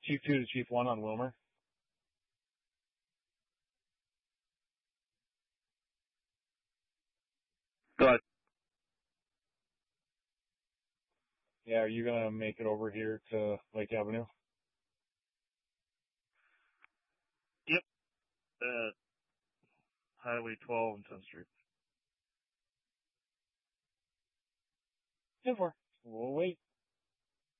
Chief 2 to Chief 1 on Wilmer. Go ahead. Yeah, are you going to make it over here to Lake Avenue? Yep. Highway 12 and 10th Street. 10-4. We'll wait.